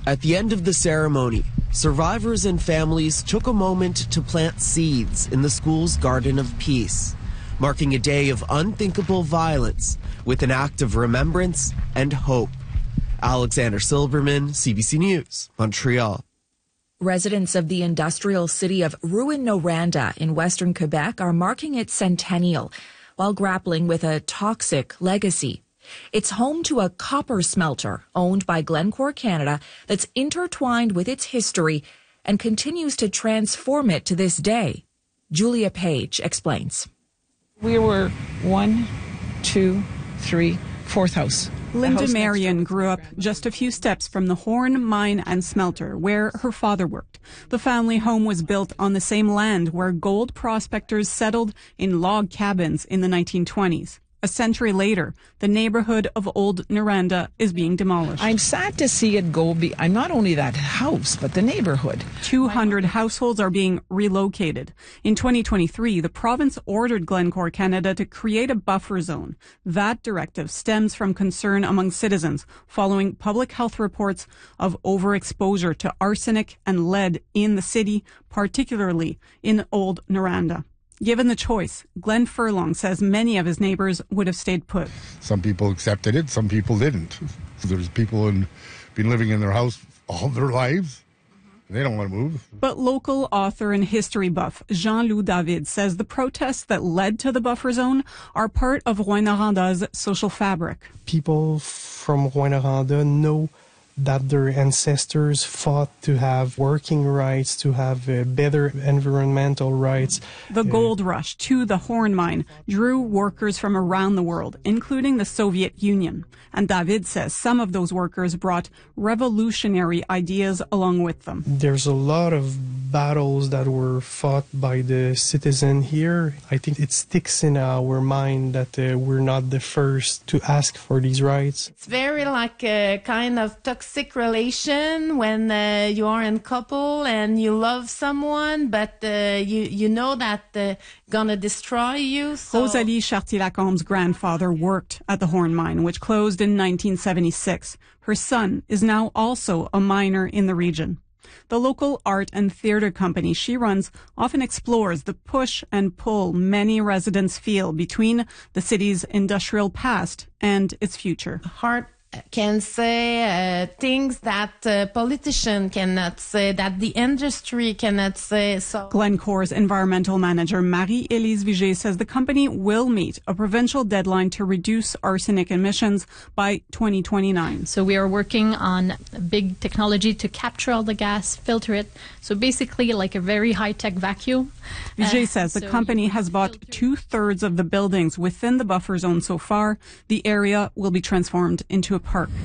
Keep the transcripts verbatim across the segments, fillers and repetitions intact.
At the end of the ceremony, survivors and families took a moment to plant seeds in the school's Garden of Peace, marking a day of unthinkable violence with an act of remembrance and hope. Alexander Silberman, C B C News, Montreal. Residents of the industrial city of Rouyn-Noranda in western Quebec are marking its centennial while grappling with a toxic legacy. It's home to a copper smelter owned by Glencore Canada that's intertwined with its history and continues to transform it to this day. Julia Page explains. We were one, two, three, fourth house. Linda Marion grew up just a few steps from the Horn Mine and Smelter, where her father worked. The family home was built on the same land where gold prospectors settled in log cabins in the nineteen twenties. A century later, the neighborhood of Old Noranda is being demolished. I'm sad to see it go. Be- I'm not only that house, but the neighborhood. two hundred households are being relocated. In twenty twenty-three, the province ordered Glencore Canada to create a buffer zone. That directive stems from concern among citizens following public health reports of overexposure to arsenic and lead in the city, particularly in Old Noranda. Given the choice, Glenn Furlong says many of his neighbors would have stayed put. Some people accepted it, some people didn't. There's people who've been living in their house all their lives. They don't want to move. But local author and history buff Jean-Loup David says the protests that led to the buffer zone are part of Rouyn-Noranda's social fabric. People from Rouyn-Noranda know that their ancestors fought to have working rights, to have uh, better environmental rights. The gold rush to the Horn Mine drew workers from around the world, including the Soviet Union. And David says some of those workers brought revolutionary ideas along with them. There's a lot of battles that were fought by the citizen here. I think it sticks in our mind that uh, we're not the first to ask for these rights. It's very like a kind of toxic relation when uh, you are in couple and you love someone, but uh, you you know that uh, gonna destroy you. So. Rosalie Chartier-Lacombe's grandfather worked at the Horn Mine, which closed in nineteen seventy-six. Her son is now also a miner in the region. The local art and theater company she runs often explores the push and pull many residents feel between the city's industrial past and its future. Heart can say uh, things that uh, politicians cannot say, that the industry cannot say. So Glencore's environmental manager Marie-Élise Vigée says the company will meet a provincial deadline to reduce arsenic emissions by twenty twenty-nine. So we are working on big technology to capture all the gas, filter it. So basically like a very high-tech vacuum. Vigée uh, says the so company has bought two-thirds of the buildings within the buffer zone so far. The area will be transformed into a park.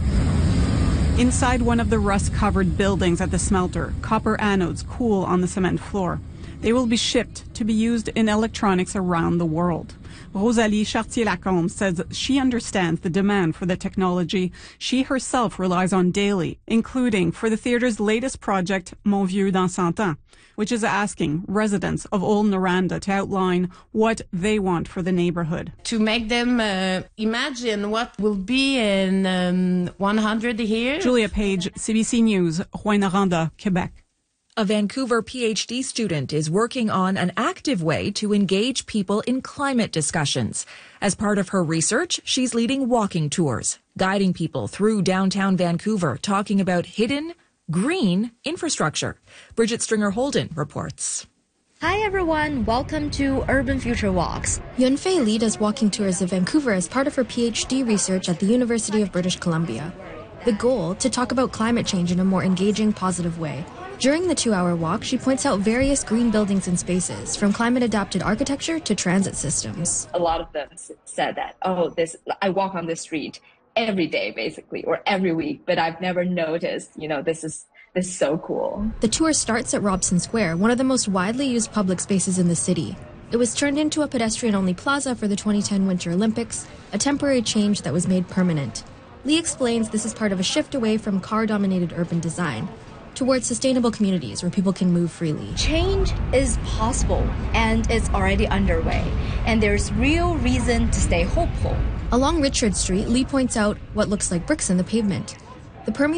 Inside one of the rust-covered buildings at the smelter, copper anodes cool on the cement floor. They will be shipped to be used in electronics around the world. Rosalie Chartier-Lacombe says she understands the demand for the technology she herself relies on daily, including for the theater's latest project, Mon Vieux dans cent ans, which is asking residents of Old Noranda to outline what they want for the neighborhood. to make them uh, imagine what will be in um, one hundred years. Julia Page, C B C News, Rouyn-Noranda, Quebec. A Vancouver PhD student is working on an active way to engage people in climate discussions. As part of her research, she's leading walking tours, guiding people through downtown Vancouver, talking about hidden, green infrastructure. Bridget Stringer-Holden reports. Hi everyone, welcome to Urban Future Walks. Yunfei Li does walking tours of Vancouver as part of her PhD research at the University of British Columbia. The goal, to talk about climate change in a more engaging, positive way. During the two-hour walk, she points out various green buildings and spaces, from climate-adapted architecture to transit systems. A lot of them said that, oh, this I walk on this street every day, basically, or every week, but I've never noticed, you know, this is this is so cool. The tour starts at Robson Square, one of the most widely used public spaces in the city. It was turned into a pedestrian-only plaza for the twenty ten Winter Olympics, a temporary change that was made permanent. Lee explains this is part of a shift away from car-dominated urban design towards sustainable communities where people can move freely. Change is possible, and it's already underway, and there's real reason to stay hopeful. Along Richard Street, Lee points out what looks like bricks in the pavement. The permeable